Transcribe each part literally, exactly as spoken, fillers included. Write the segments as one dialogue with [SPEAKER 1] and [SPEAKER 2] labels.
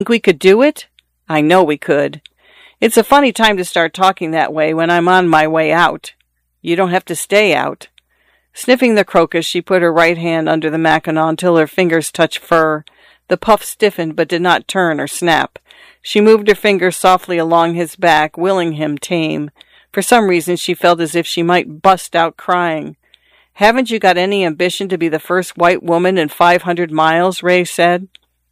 [SPEAKER 1] Think we could do it? I know we could. It's a funny time to start talking that way when I'm on my way out. You don't have to stay out. Sniffing the crocus, she put her right hand under the Mackinaw until her fingers touched fur. The puff stiffened but did not turn or snap. She moved her fingers softly along his back, willing him tame. For some reason she felt as if she might bust out crying. Haven't you got any ambition to be the first white woman in five hundred miles? Ray said.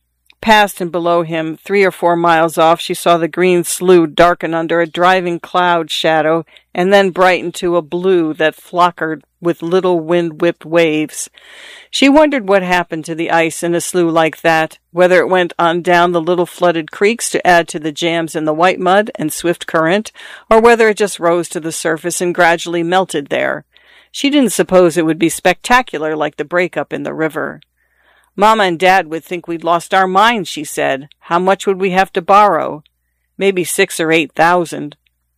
[SPEAKER 1] Past and below him, three or four miles off, she saw the green slough darken under a driving cloud shadow and then brighten to a blue that flockered with little wind-whipped waves. She wondered what happened to the ice in a slough like that, whether it went on down the little flooded creeks to add to the jams in the white mud and swift current, or whether it just rose to the surface and gradually melted there. She didn't suppose it would be spectacular like the breakup in the river. Mama and Dad would think we'd lost our minds, she said. How much would we have to borrow? Maybe six or eight thousand.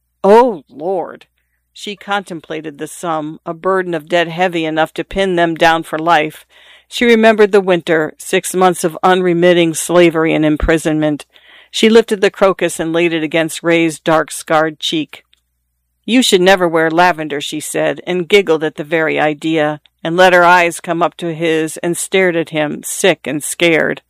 [SPEAKER 1] Oh, Lord! She contemplated the sum, a burden of debt heavy enough to pin them down for life. She remembered the winter, six months of unremitting slavery and imprisonment. She lifted the crocus and laid it against Ray's dark, scarred cheek. You should never wear lavender, she said, and giggled at the very idea, and let her eyes come up to his and stared at him, sick and scared.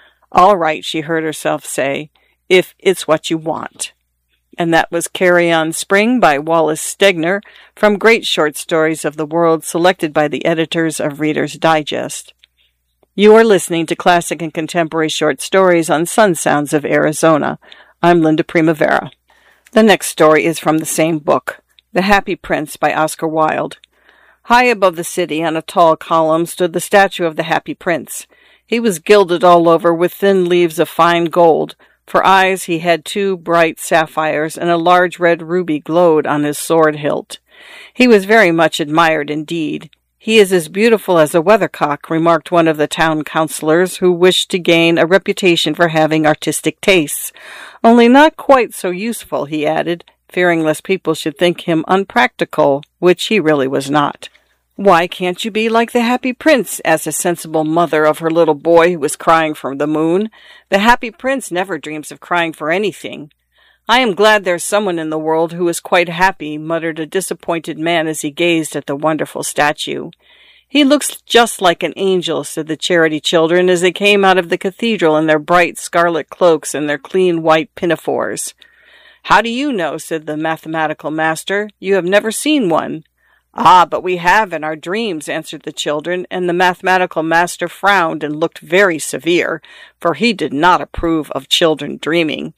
[SPEAKER 1] All right, she heard herself say, if it's what you want. And that was Carry On Spring by Wallace Stegner from Great Short Stories of the World, selected by the editors of Reader's Digest. You are listening to Classic and Contemporary Short Stories on Sun Sounds of Arizona. I'm Linda Primavera. The next story is from the same book, The Happy Prince by Oscar Wilde. High above the city on a tall column stood the statue of the Happy Prince. He was gilded all over with thin leaves of fine gold. For eyes he had two bright sapphires, and a large red ruby glowed on his sword hilt. He was very much admired indeed. He is as beautiful as a weathercock, remarked one of the town councillors, who wished to gain a reputation for having artistic tastes. Only not quite so useful, he added, fearing lest people should think him unpractical, which he really was not. Why can't you be like the Happy Prince? Asked a sensible mother of her little boy who was crying for the moon. The Happy Prince never dreams of crying for anything. I am glad there's someone in the world who is quite happy, muttered a disappointed man as he gazed at the wonderful statue. He looks just like an angel, said the charity children as they came out of the cathedral in their bright scarlet cloaks and their clean white pinafores. How do you know? Said the mathematical master. You have never seen one. Ah, but we have in our dreams, answered the children, and the mathematical master frowned and looked very severe, for he did not approve of children dreaming.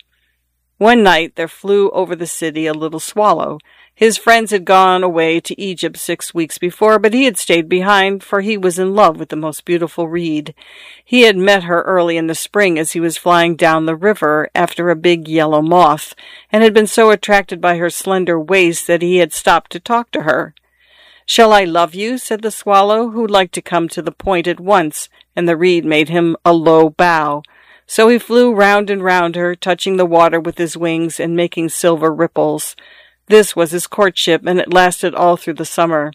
[SPEAKER 1] One night there flew over the city a little swallow. His friends had gone away to Egypt six weeks before, but he had stayed behind, for he was in love with the most beautiful reed. He had met her early in the spring as he was flying down the river after a big yellow moth, and had been so attracted by her slender waist that he had stopped to talk to her. Shall I love you? Said the swallow, who liked to come to the point at once, and the reed made him a low bow. So he flew round and round her, touching the water with his wings and making silver ripples. This was his courtship, and it lasted all through the summer.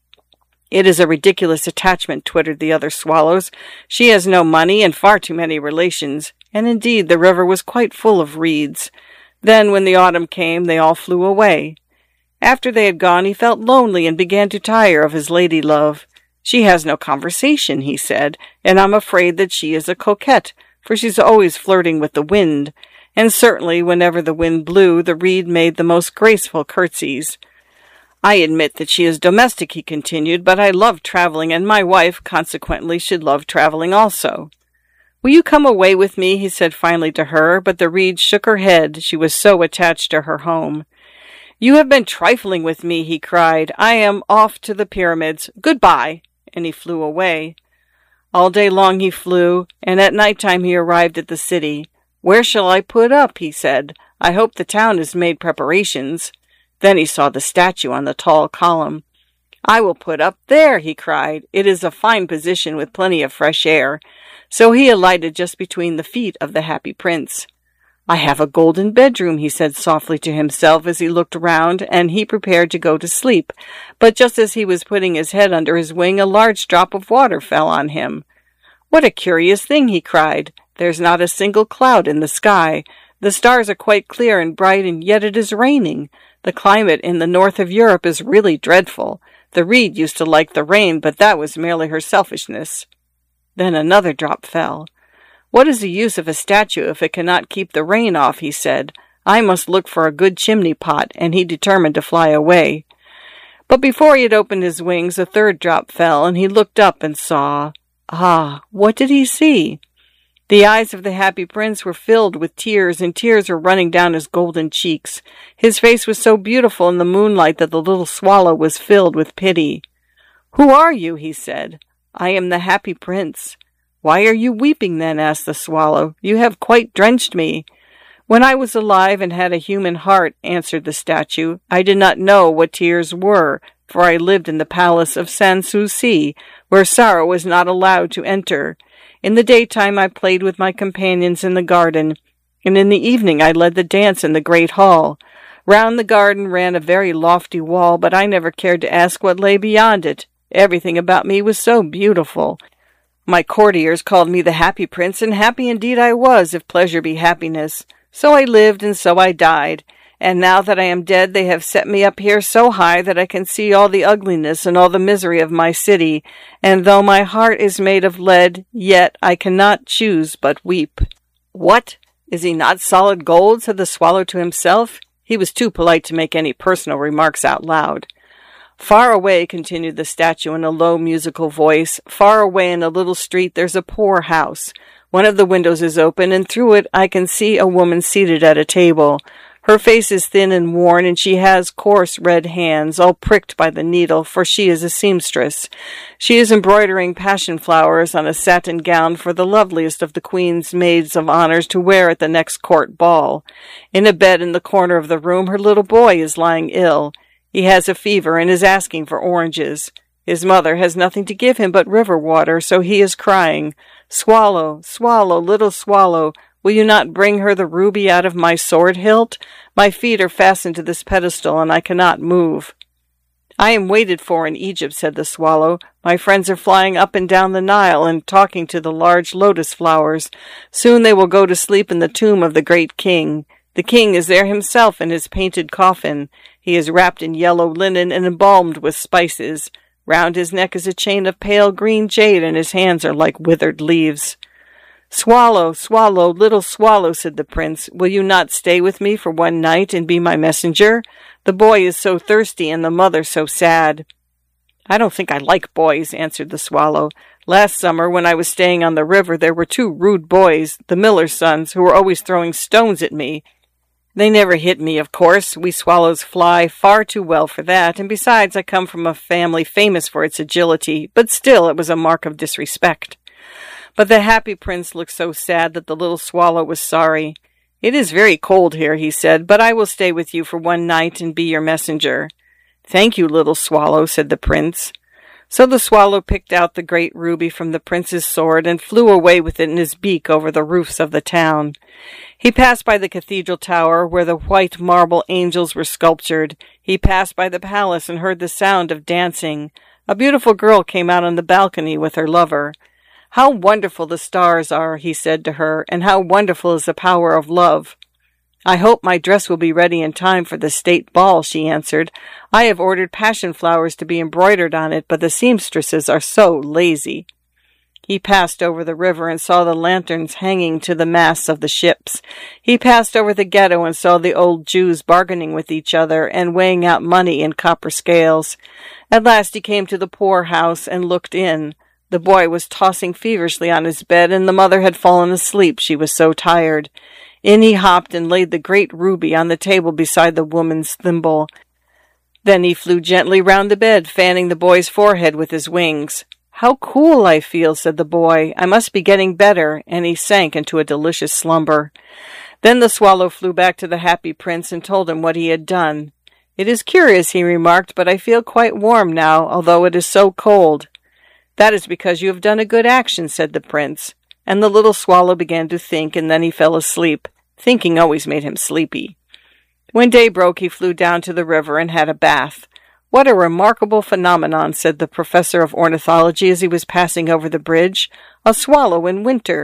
[SPEAKER 1] It is a ridiculous attachment, twittered the other swallows. She has no money and far too many relations, and indeed the river was quite full of reeds. Then, when the autumn came, they all flew away. After they had gone, he felt lonely and began to tire of his lady-love. She has no conversation, he said, and I'm afraid that she is a coquette, for she's always flirting with the wind, and certainly whenever the wind blew, the reed made the most graceful curtsies. I admit that she is domestic, he continued, but I love traveling, and my wife, consequently, should love traveling also. Will you come away with me? He said finally to her, but the reed shook her head. She was so attached to her home. You have been trifling with me, he cried. I am off to the pyramids. Goodbye. And he flew away. All day long he flew, and at night time he arrived at the city. Where shall I put up? He said. I hope the town has made preparations. Then he saw the statue on the tall column. I will put up there, he cried. It is a fine position with plenty of fresh air. So he alighted just between the feet of the Happy Prince. I have a golden bedroom, he said softly to himself as he looked round, and he prepared to go to sleep. But just as he was putting his head under his wing, a large drop of water fell on him. What a curious thing, he cried. There's not a single cloud in the sky. The stars are quite clear and bright, and yet it is raining. The climate in the north of Europe is really dreadful. The reed used to like the rain, but that was merely her selfishness." Then another drop fell. "What is the use of a statue if it cannot keep the rain off?" he said. "I must look for a good chimney pot," and he determined to fly away. But before he had opened his wings, a third drop fell, and he looked up and saw... Ah, what did he see? The eyes of the Happy Prince were filled with tears, and tears were running down his golden cheeks. His face was so beautiful in the moonlight that the little swallow was filled with pity. "Who are you?" he said. "I am the Happy Prince." "Why are you weeping then?" asked the swallow. "You have quite drenched me." "When I was alive and had a human heart," answered the statue, "I did not know what tears were, for I lived in the palace of Sans-Souci, where sorrow was not allowed to enter. In the daytime I played with my companions in the garden, and in the evening I led the dance in the great hall. Round the garden ran a very lofty wall, but I never cared to ask what lay beyond it. Everything about me was so beautiful. My courtiers called me the Happy Prince, and happy indeed I was, if pleasure be happiness. So I lived, and so I died. And now that I am dead, they have set me up here so high that I can see all the ugliness and all the misery of my city, and though my heart is made of lead, yet I cannot choose but weep." "What? Is he not solid gold?" said the swallow to himself. He was too polite to make any personal remarks out loud. "Far away," continued the statue in a low musical voice, "far away in a little street there's a poor house. One of the windows is open, and through it I can see a woman seated at a table. Her face is thin and worn, and she has coarse red hands, all pricked by the needle, for she is a seamstress. She is embroidering passion flowers on a satin gown for the loveliest of the queen's maids of honors to wear at the next court ball. In a bed in the corner of the room her little boy is lying ill. He has a fever and is asking for oranges. His mother has nothing to give him but river water, so he is crying, 'Swallow, swallow, little swallow, will you not bring her the ruby out of my sword hilt? My feet are fastened to this pedestal, and I cannot move.' 'I am waited for in Egypt,' said the swallow. 'My friends are flying up and down the Nile and talking to the large lotus flowers. Soon they will go to sleep in the tomb of the great king. The king is there himself in his painted coffin. He is wrapped in yellow linen and embalmed with spices. Round his neck is a chain of pale green jade, and his hands are like withered leaves.' 'Swallow, swallow, little swallow,' said the prince, 'will you not stay with me for one night and be my messenger? The boy is so thirsty and the mother so sad.' 'I don't think I like boys,' answered the swallow. 'Last summer, when I was staying on the river, there were two rude boys, the miller's sons, who were always throwing stones at me. They never hit me, of course. We swallows fly far too well for that, and besides, I come from a family famous for its agility, but still it was a mark of disrespect.' But the Happy Prince looked so sad that the little swallow was sorry. 'It is very cold here,' he said, 'but I will stay with you for one night and be your messenger.' 'Thank you, little swallow,' said the prince. So the swallow picked out the great ruby from the prince's sword and flew away with it in his beak over the roofs of the town. He passed by the cathedral tower where the white marble angels were sculptured. He passed by the palace and heard the sound of dancing. A beautiful girl came out on the balcony with her lover. 'How wonderful the stars are,' he said to her, 'and how wonderful is the power of love.' 'I hope my dress will be ready in time for the state ball,' she answered. 'I have ordered passion flowers to be embroidered on it, but the seamstresses are so lazy.' He passed over the river and saw the lanterns hanging to the masts of the ships. He passed over the ghetto and saw the old Jews bargaining with each other and weighing out money in copper scales. At last he came to the poor house and looked in. The boy was tossing feverishly on his bed, and the mother had fallen asleep, she was so tired. In he hopped and laid the great ruby on the table beside the woman's thimble. Then he flew gently round the bed, fanning the boy's forehead with his wings. 'How cool I feel,' said the boy. 'I must be getting better,' and he sank into a delicious slumber. Then the swallow flew back to the Happy Prince and told him what he had done. 'It is curious,' he remarked, 'but I feel quite warm now, although it is so cold.' 'That is because you have done a good action,' said the prince. And the little swallow began to think, and then he fell asleep. Thinking always made him sleepy. When day broke, he flew down to the river and had a bath. 'What a remarkable phenomenon,' said the professor of ornithology as he was passing over the bridge. 'A swallow in winter.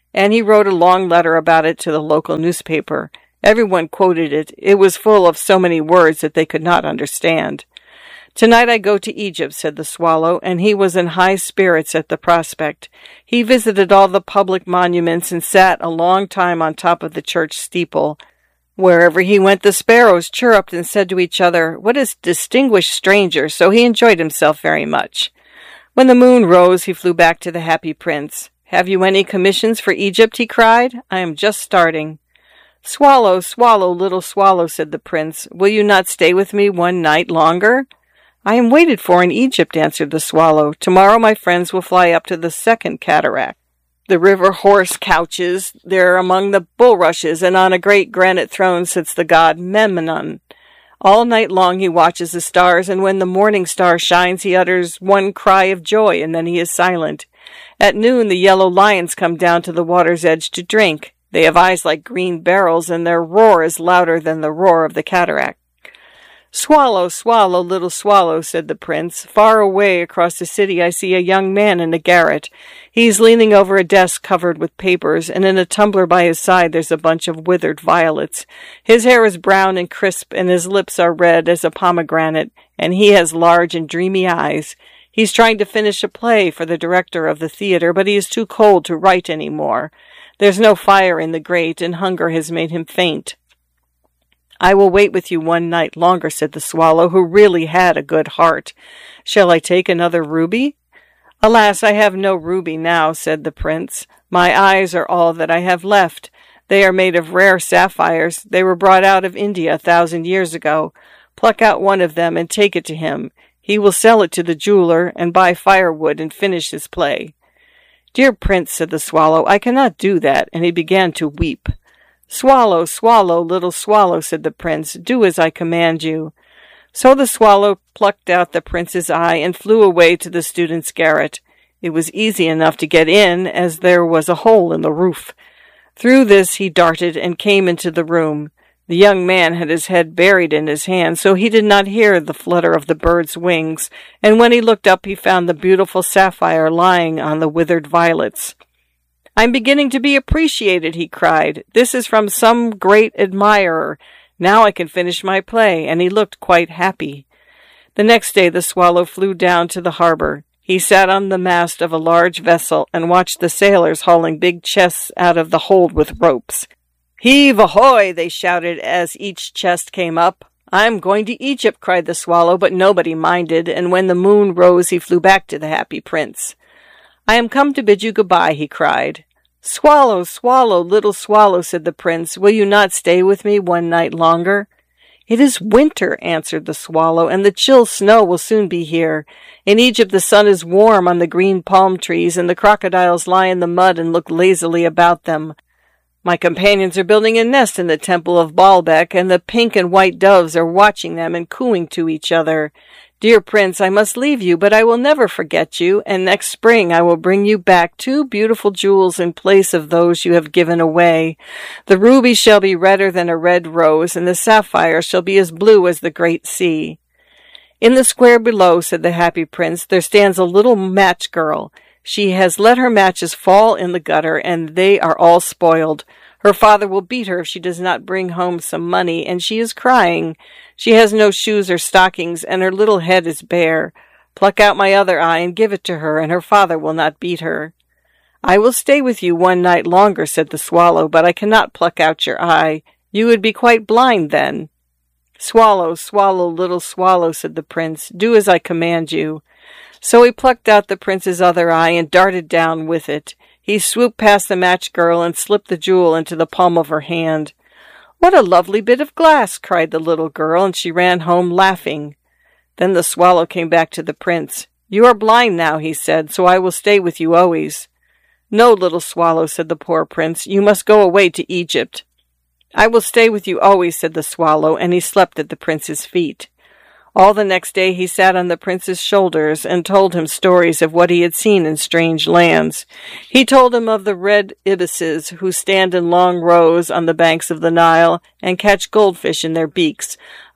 [SPEAKER 1] And he wrote a long letter about it to the local newspaper. Everyone quoted it. It was full of so many words that they could not understand. "Tonight I go to Egypt," said the Swallow, and he was in high spirits at the prospect. He visited all the public monuments and sat a long time on top of the church steeple. Wherever he went, the sparrows chirruped and said to each other, "What a distinguished stranger," so he enjoyed himself very much. When the moon rose, he flew back to the Happy Prince. "Have you any commissions for Egypt?" he cried. "I am just starting." "Swallow, swallow, little swallow," said the prince, "will you not stay with me one night longer?" "I am waited for in Egypt," answered the swallow. "Tomorrow my friends will fly up to the second cataract. The river horse couches there among the bulrushes, and on a great granite throne sits the god Memnon. All night long he watches the stars, and when the morning star shines he utters one cry of joy, and then he is silent. At noon the yellow lions come down to the water's edge to drink. They have eyes like green barrels, and their roar is louder than the roar of the cataract." "Swallow, swallow, little swallow," said the prince. "Far away across the city I see a young man in a garret. He's leaning over a desk covered with papers, and in a tumbler by his side there's a bunch of withered violets. His hair is brown and crisp, and his lips are red as a pomegranate, and he has large and dreamy eyes. He's trying to finish a play for the director of the theater, but he is too cold to write any more. There's no fire in the grate, and hunger has made him faint." "I will wait with you one night longer," said the swallow, who really had a good heart. "Shall I take another ruby?" "Alas, I have no ruby now," said the prince. "My eyes are all that I have left. They are made of rare sapphires. They were brought out of India a thousand years ago. Pluck out one of them and take it to him. He will sell it to the jeweler and buy firewood and finish his play." "Dear prince," said the swallow, "I cannot do that," and he began to weep. "Swallow, swallow, little swallow," said the prince, "do as I command you." So the swallow plucked out the prince's eye and flew away to the student's garret. It was easy enough to get in, as there was a hole in the roof. Through this he darted and came into the room. The young man had his head buried in his hand, so he did not hear the flutter of the bird's wings, and when he looked up he found the beautiful sapphire lying on the withered violets. "I'm beginning to be appreciated," he cried. "This is from some great admirer. Now I can finish my play," and he looked quite happy. The next day the swallow flew down to the harbor. He sat on the mast of a large vessel and watched the sailors hauling big chests out of the hold with ropes. "Heave ahoy!" they shouted as each chest came up. "I'm going to Egypt," cried the swallow, but nobody minded, and when the moon rose he flew back to the Happy Prince. "I am come to bid you goodbye," he cried. "Swallow, swallow, little swallow," said the prince, "will you not stay with me one night longer?" "It is winter," answered the swallow, "and the chill snow will soon be here. In Egypt the sun is warm on the green palm trees, and the crocodiles lie in the mud and look lazily about them. My companions are building a nest in the temple of Baalbec, and the pink and white doves are watching them and cooing to each other. Dear prince, I must leave you, but I will never forget you, and next spring I will bring you back two beautiful jewels in place of those you have given away. The ruby shall be redder than a red rose, and the sapphire shall be as blue as the great sea." "In the square below," said the Happy Prince, "there stands a little match girl. She has let her matches fall in the gutter, and they are all spoiled. Her father will beat her if she does not bring home some money, and she is crying. She has no shoes or stockings, and her little head is bare. Pluck out my other eye and give it to her, and her father will not beat her." "I will stay with you one night longer," said the swallow, "but I cannot pluck out your eye. You would be quite blind then." "Swallow, swallow, little swallow," said the prince, "do as I command you." So he plucked out the prince's other eye and darted down with it. He swooped past the match girl and slipped the jewel into the palm of her hand. "What a lovely bit of glass!" cried the little girl, and she ran home laughing. Then the swallow came back to the prince. "You are blind now," he said, "so I will stay with you always." "No, little swallow," said the poor prince, "you must go away to Egypt." "I will stay with you always," said the swallow, and he slept at the prince's feet. All the next day he sat on the prince's shoulders and told him stories of what he had seen in strange lands. He told him of the red ibises who stand in long rows on the banks of the Nile and catch goldfish in their beaks,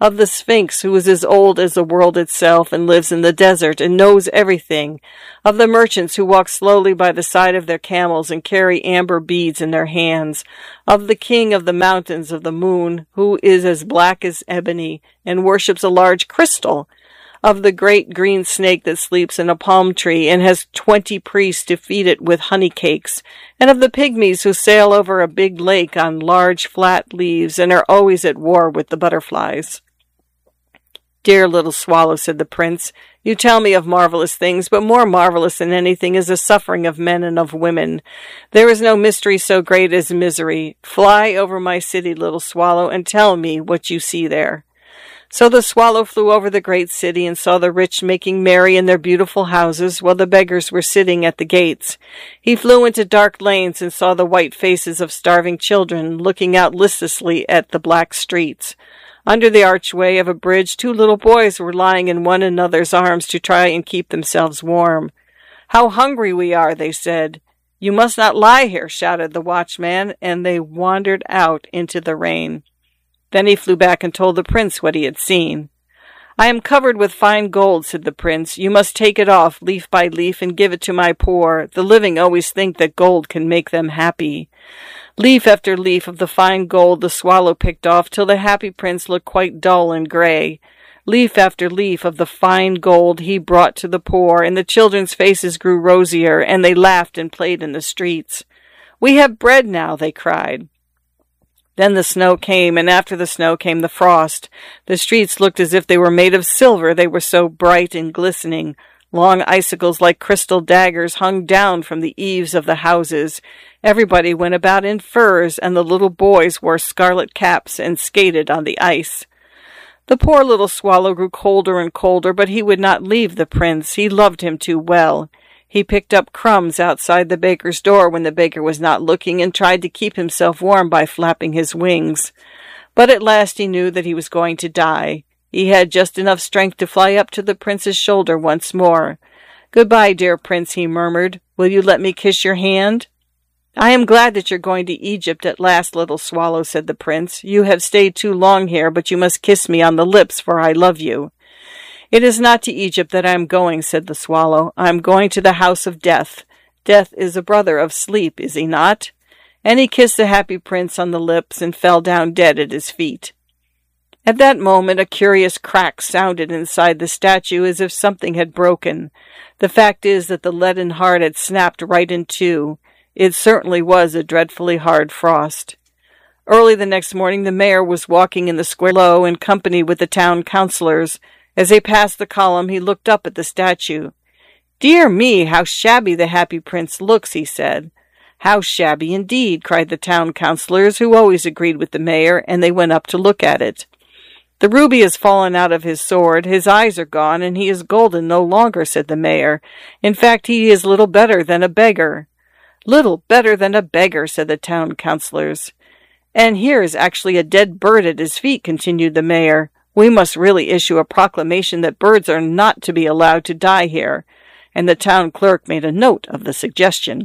[SPEAKER 1] of the Sphinx, who is as old as the world itself and lives in the desert and knows everything, of the merchants who walk slowly by the side of their camels and carry amber beads in their hands, of the king of the mountains of the moon, who is as black as ebony and worships a large crystal, of the great green snake that sleeps in a palm tree and has twenty priests to feed it with honey cakes, and of the pygmies who sail over a big lake on large flat leaves and are always at war with the butterflies. Dear little swallow, said the prince, you tell me of marvelous things, but more marvelous than anything is the suffering of men and of women. There is no mystery so great as misery. Fly over my city, little swallow, and tell me what you see there. So the swallow flew over the great city and saw the rich making merry in their beautiful houses, while the beggars were sitting at the gates. He flew into dark lanes and saw the white faces of starving children looking out listlessly at the black streets. Under the archway of a bridge, two little boys were lying in one another's arms to try and keep themselves warm. How hungry we are, they said. You must not lie here, shouted the watchman, and they wandered out into the rain. Then he flew back and told the prince what he had seen. I am covered with fine gold, said the prince. You must take it off, leaf by leaf, and give it to my poor. The living always think that gold can make them happy. Leaf after leaf of the fine gold the swallow picked off, till the happy prince looked quite dull and grey. Leaf after leaf of the fine gold he brought to the poor, and the children's faces grew rosier, and they laughed and played in the streets. We have bread now, they cried. Then the snow came, and after the snow came the frost. The streets looked as if they were made of silver, they were so bright and glistening. Long icicles like crystal daggers hung down from the eaves of the houses. Everybody went about in furs, and the little boys wore scarlet caps and skated on the ice. The poor little swallow grew colder and colder, but he would not leave the prince. He loved him too well. He picked up crumbs outside the baker's door when the baker was not looking and tried to keep himself warm by flapping his wings. But at last he knew that he was going to die. He had just enough strength to fly up to the prince's shoulder once more. Goodbye, dear prince, he murmured. Will you let me kiss your hand? I am glad that you're going to Egypt at last, little swallow, said the prince. You have stayed too long here, but you must kiss me on the lips, for I love you. It is not to Egypt that I am going, said the swallow. I am going to the house of death. Death is a brother of sleep, is he not? And he kissed the happy prince on the lips and fell down dead at his feet. At that moment a curious crack sounded inside the statue as if something had broken. The fact is that the leaden heart had snapped right in two. It certainly was a dreadfully hard frost. Early the next morning the mayor was walking in the square below in company with the town councillors. As they passed the column, he looked up at the statue. Dear me, how shabby the happy prince looks, he said. How shabby indeed, cried the town councillors, who always agreed with the mayor, and they went up to look at it. The ruby has fallen out of his sword, his eyes are gone, and he is golden no longer, said the mayor. In fact, he is little better than a beggar. Little better than a beggar, said the town councillors. And here is actually a dead bird at his feet, continued the mayor. We must really issue a proclamation that birds are not to be allowed to die here. And the town clerk made a note of the suggestion.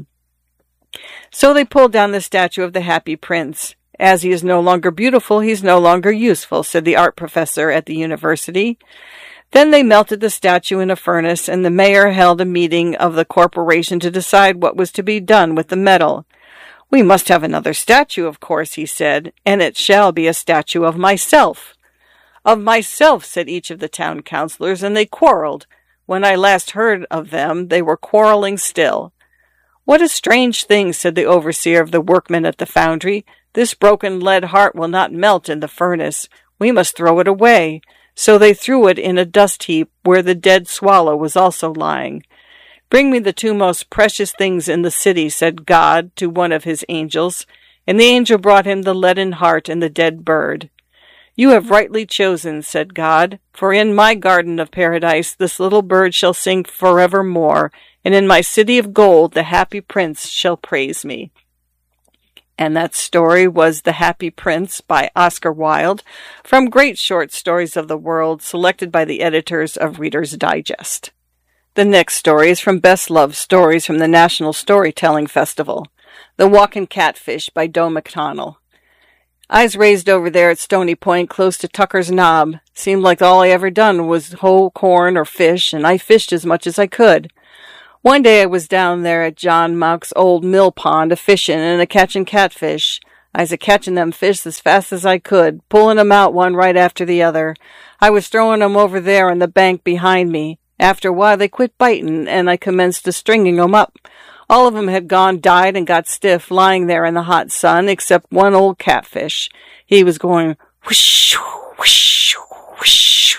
[SPEAKER 1] So they pulled down the statue of the happy prince. As he is no longer beautiful, he is no longer useful, said the art professor at the university. Then they melted the statue in a furnace, and the mayor held a meeting of the corporation to decide what was to be done with the metal. We must have another statue, of course, he said, and it shall be a statue of myself. Of myself, said each of the town councillors, and they quarrelled. When I last heard of them, they were quarrelling still. What a strange thing, said the overseer of the workmen at the foundry. This broken lead heart will not melt in the furnace. We must throw it away. So they threw it in a dust heap where the dead swallow was also lying. Bring me the two most precious things in the city, said God to one of his angels, and the angel brought him the leaden heart and the dead bird. You have rightly chosen, said God, for in my garden of paradise this little bird shall sing forevermore, and in my city of gold the happy prince shall praise me. And that story was The Happy Prince by Oscar Wilde, from Great Short Stories of the World, selected by the editors of Reader's Digest. The next story is from Best Loved Stories from the National Storytelling Festival, The Walkin' Catfish by Doe McDonnell. I was raised over there at Stony Point, close to Tucker's Knob. Seemed like all I ever done was hoe corn or fish, and I fished as much as I could. One day I was down there at John Mauck's old mill pond a-fishin' and a-catchin' catfish. I was a-catchin' them fish as fast as I could, pullin' 'em out one right after the other. I was throwin' 'em over there on the bank behind me. After a while they quit bitin', and I commenced a-stringing 'em up. All of 'em had gone, died, and got stiff, lying there in the hot sun, except one old catfish. He was going whoosh, whoosh, whoosh,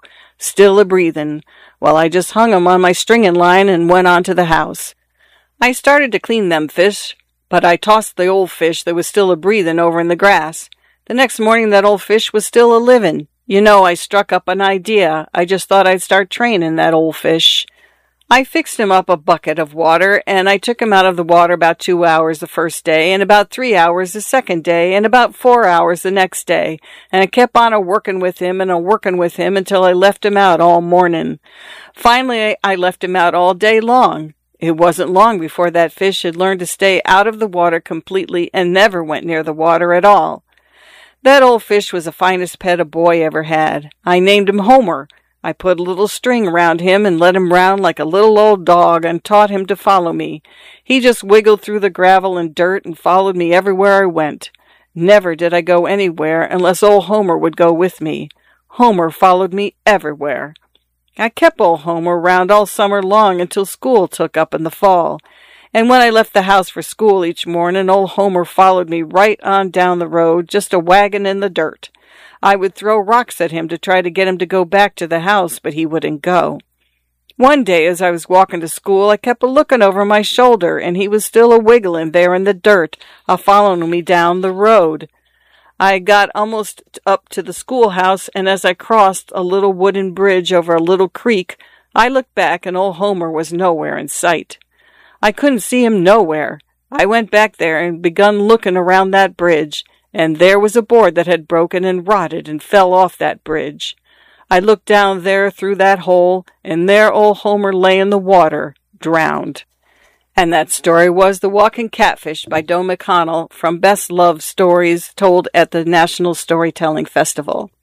[SPEAKER 1] still a-breathin', while I just hung 'em on my stringin' line and went on to the house. I started to clean them fish, but I tossed the old fish that was still a-breathin' over in the grass. The next morning that old fish was still a-livin'. You know, I struck up an idea. I just thought I'd start trainin' that old fish. I fixed him up a bucket of water, and I took him out of the water about two hours the first day, and about three hours the second day, and about four hours the next day, and I kept on a-workin' with him and a-workin' with him until I left him out all mornin'. Finally, I left him out all day long. It wasn't long before that fish had learned to stay out of the water completely and never went near the water at all. That old fish was the finest pet a boy ever had. I named him Homer. I put a little string around him and let him round like a little old dog and taught him to follow me. He just wiggled through the gravel and dirt and followed me everywhere I went. Never did I go anywhere unless old Homer would go with me. Homer followed me everywhere. I kept old Homer round all summer long until school took up in the fall. And when I left the house for school each morning, old Homer followed me right on down the road, just a waggin' in the dirt. I would throw rocks at him to try to get him to go back to the house, but he wouldn't go. One day, as I was walking to school, I kept a-looking over my shoulder, and he was still a-wiggling there in the dirt, a-following me down the road. I got almost up to the schoolhouse, and as I crossed a little wooden bridge over a little creek, I looked back, and old Homer was nowhere in sight. I couldn't see him nowhere. I went back there and begun looking around that bridge, and there was a board that had broken and rotted and fell off that bridge. I looked down there through that hole, and there old Homer lay in the water, drowned. And that story was The Walking Catfish by Doe McConnell from Best Love Stories Told at the National Storytelling Festival.